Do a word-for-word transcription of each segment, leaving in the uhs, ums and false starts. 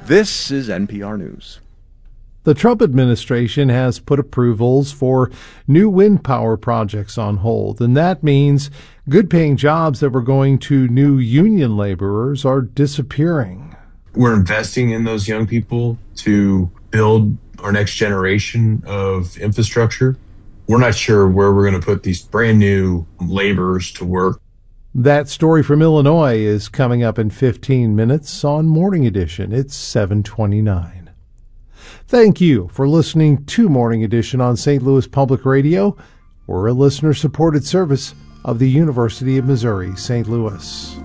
This is N P R News. The Trump administration has put approvals for new wind power projects on hold, and that means good-paying jobs that were going to new union laborers are disappearing. We're investing in those young people to build our next generation of infrastructure. We're not sure where we're going to put these brand new laborers to work. That story from Illinois is coming up in fifteen minutes on Morning Edition. It's seven twenty-nine. Thank you for listening to Morning Edition on Saint Louis Public Radio. We're a listener-supported service of the University of Missouri, Saint Louis.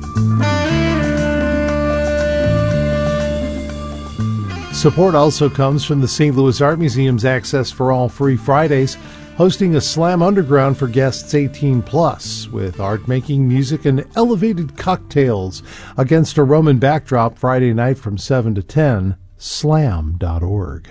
Support also comes from the Saint Louis Art Museum's Access for All Free Fridays, hosting a Slam Underground for guests eighteen plus, with art making, music, and elevated cocktails against a Roman backdrop Friday night from seven to ten. slam dot org.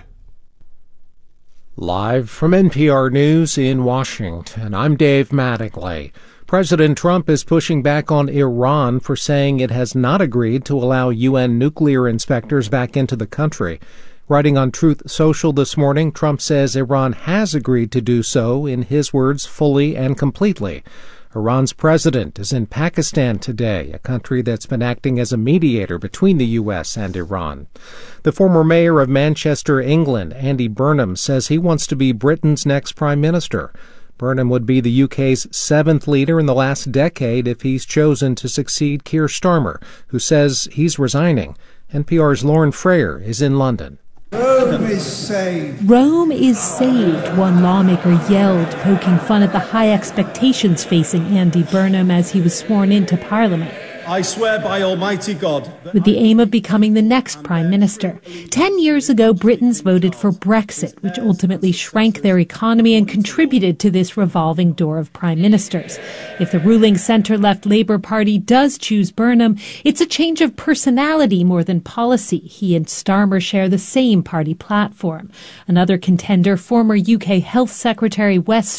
Live from N P R News in Washington, I'm Dave Mattingly. President Trump is pushing back on Iran for saying it has not agreed to allow U N nuclear inspectors back into the country. Writing on Truth Social this morning, Trump says Iran has agreed to do so, in his words, fully and completely. Iran's president is in Pakistan today, a country that's been acting as a mediator between the U S and Iran. The former mayor of Manchester, England, Andy Burnham, says he wants to be Britain's next prime minister. Burnham would be the U K's seventh leader in the last decade if he's chosen to succeed Keir Starmer, who says he's resigning. N P R's Lauren Frayer is in London. Rome is saved. Rome is saved, one lawmaker yelled, poking fun at the high expectations facing Andy Burnham as he was sworn into Parliament. I swear by Almighty God. With the aim of becoming the next prime minister. Ten years ago, Britons voted for Brexit, which ultimately shrank their economy and contributed to this revolving door of prime ministers. If the ruling centre-left Labour Party does choose Burnham, it's a change of personality more than policy. He and Starmer share the same party platform. Another contender, former U K Health Secretary Wes